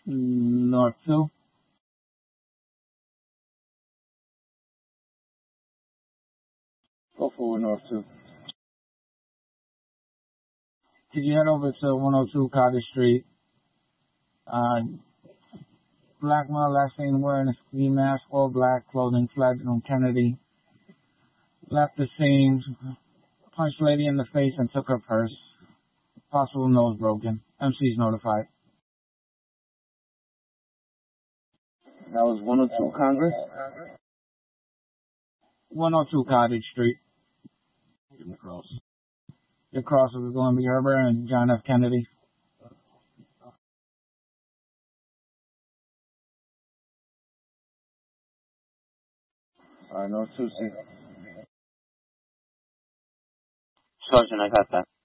North 2. Go forward, North 2. Could you head over to 102 Cottage Street? Black male last seen wearing a ski mask, all black clothing, fled from Kennedy. Left the scene, punched lady in the face and took her purse. Possible nose broken. MC's notified. That was 102 Congress? 102 Cottage Street. Your crosses is going to be Herbert and John F. Kennedy. North 2C. Sergeant, I got that.